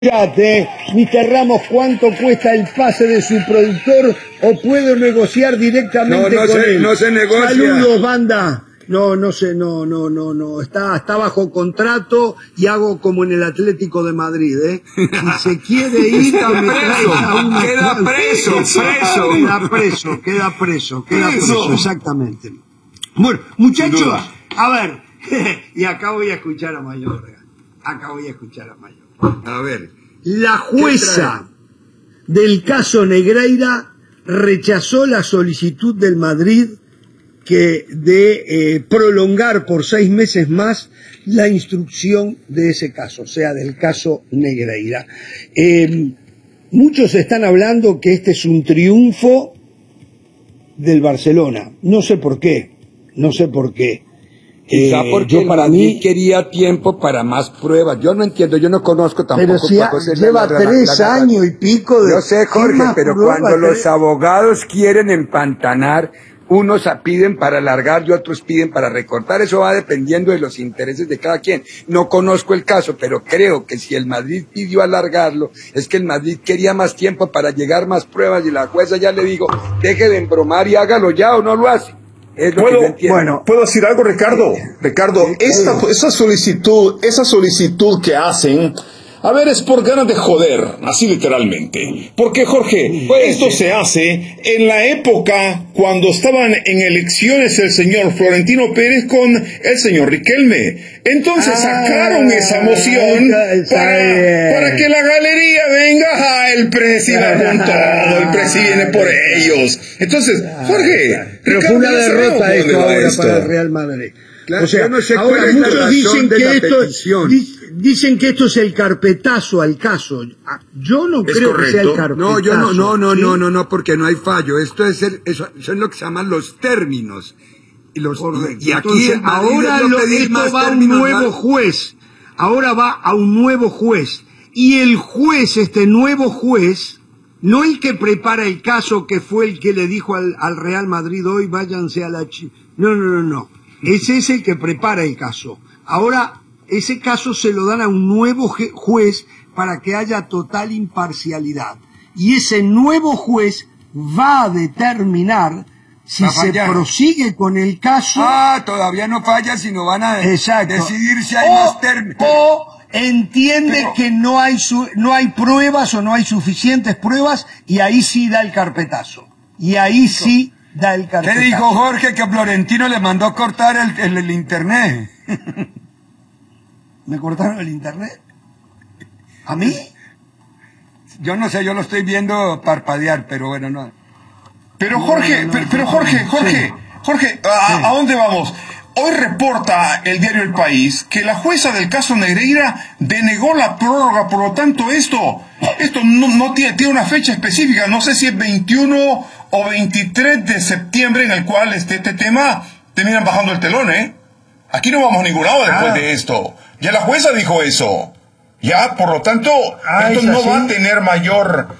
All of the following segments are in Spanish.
Mr. Ramos, ¿cuánto cuesta el pase de su productor o puedo negociar directamente con él? No se negocia. Saludos, banda. No, está bajo contrato y hago como en el Atlético de Madrid, ¿eh? Si se quiere ir, queda preso, exactamente. Bueno, muchachos, a ver, y acá voy a escuchar a Mayorga. A ver. La jueza del caso Negreira rechazó la solicitud del Madrid de prolongar por 6 meses más la instrucción de ese caso, o sea, del caso Negreira. Muchos están hablando que este es un triunfo del Barcelona. No sé por qué. Quizá porque para mí quería tiempo para más pruebas. Yo no entiendo, yo no conozco tampoco. Pero si lleva 3 años y pico de... Yo sé, Jorge, pero cuando los abogados quieren empantanar, unos piden para alargar y otros piden para recortar. Eso va dependiendo de los intereses de cada quien. No conozco el caso, pero creo que si el Madrid pidió alargarlo, es que el Madrid quería más tiempo para llegar más pruebas y la jueza ya le digo, deje de embromar y hágalo ya o no lo hace. ¿Puedo decir algo, Ricardo? Ricardo, esa solicitud que hacen, a ver, es por ganas de joder, así literalmente. Porque, Jorge, esto se hace en la época cuando estaban en elecciones el señor Florentino Pérez con el señor Riquelme. Entonces sacaron esa moción para que la galería venga, el presi va con todo, el presi viene por ellos. Entonces, Jorge, pero fue una derrota esto ahora para el Real Madrid. Claro, o sea, no sé ahora muchos dicen que esto es el carpetazo al caso. Yo no creo que sea el carpetazo. No, porque no hay fallo. Eso es lo que se llaman los términos. Y aquí ahora esto va a un nuevo juez. Ahora va a un nuevo juez. Y el juez, este nuevo juez, no el que prepara el caso, que fue el que le dijo al Real Madrid hoy, váyanse a la... No. Ese es el que prepara el caso. Ahora, ese caso se lo dan a un nuevo juez para que haya total imparcialidad. Y ese nuevo juez va a determinar si se prosigue con el caso... todavía no falla, sino van a decidir si hay más términos. O entiende que no hay pruebas o no hay suficientes pruebas y ahí sí da el carpetazo. ¿Qué dijo Jorge? Que Florentino le mandó cortar el internet. ¿Me cortaron el internet? ¿A mí? Yo no sé, yo lo estoy viendo parpadear, pero bueno, no. Pero Jorge, ¿a dónde vamos? Hoy reporta el diario El País que la jueza del caso Negreira denegó la prórroga, por lo tanto esto no tiene una fecha específica, no sé si es 21 o 23 de septiembre en el cual este tema terminan bajando el telón, ¿eh? Aquí no vamos a ningún lado después de esto. Ya la jueza dijo eso. Ya, por lo tanto, esto no va a tener mayor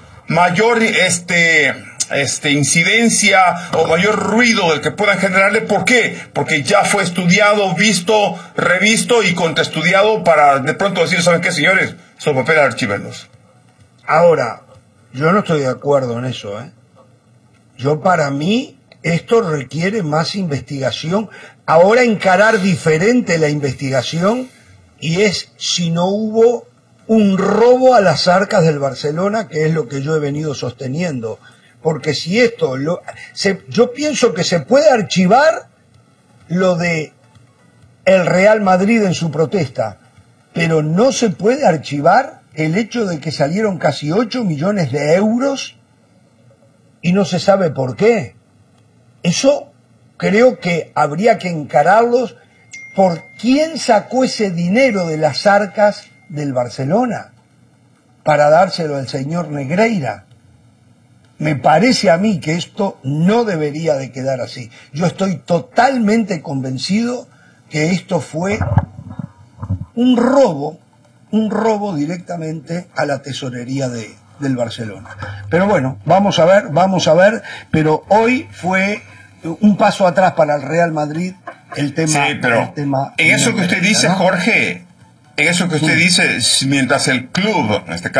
incidencia o mayor ruido del que puedan generarle. ¿Por qué? Porque ya fue estudiado, visto, revisto y contraestudiado para de pronto decir, ¿saben qué, señores? Son papel archiverlos. Ahora, yo no estoy de acuerdo en eso, ¿eh? Para mí, esto requiere más investigación. Ahora encarar diferente la investigación y es si no hubo un robo a las arcas del Barcelona, que es lo que yo he venido sosteniendo. Porque si esto, yo pienso que se puede archivar lo de el Real Madrid en su protesta, pero no se puede archivar el hecho de que salieron casi 8 millones de euros y no se sabe por qué. Eso creo que habría que encararlos por quién sacó ese dinero de las arcas del Barcelona para dárselo al señor Negreira. Me parece a mí que esto no debería de quedar así. Yo estoy totalmente convencido que esto fue un robo directamente a la tesorería del Barcelona. Pero bueno, vamos a ver, pero hoy fue un paso atrás para el Real Madrid el tema. Sí, pero en eso que usted dice, Jorge, eso que usted dice, mientras el club, en este caso